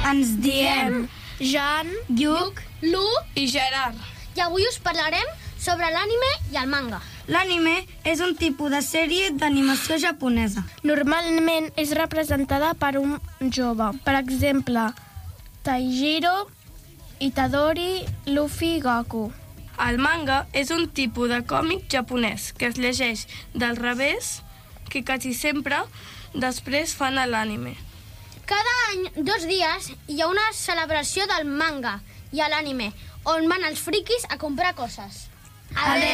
Ens diem Jan, Lluc, Lu i Gerard. i avui us parlarem sobre l'anime i el manga. L'anime és un tipus de sèrie d'animació japonesa. Normalment és representada per un jove. Per exemple, Taijiro, Itadori, Luffy i Goku. El manga és un tipus de còmic japonès que es llegeix del revés, que quasi sempre després fan a l'anime. Cada any, 2 dies, hi ha una celebració del manga i a l'anime, on van els friquis a comprar coses. Adéu.